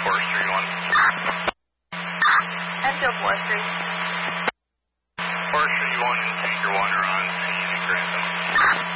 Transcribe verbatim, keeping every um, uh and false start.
Forestry one. Enfield Forestry. Forestry one and Tanker one are on scene in Grantham.